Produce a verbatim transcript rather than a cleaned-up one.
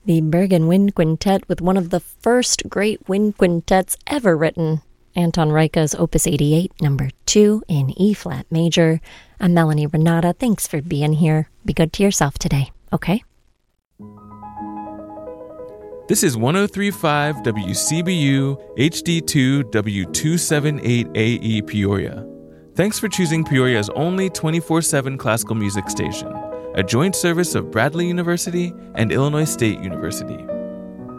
The Bergen Wind Quintet with one of the first great wind quintets ever written, Anton Reicha's Opus eighty-eight, number two in E-flat major. I'm Melanie Renata. Thanks for being here. Be good to yourself today, okay? This is one oh three point five W C B U H D two W two seventy-eight A E Peoria. Thanks for choosing Peoria's only twenty-four seven classical music station, a joint service of Bradley University and Illinois State University.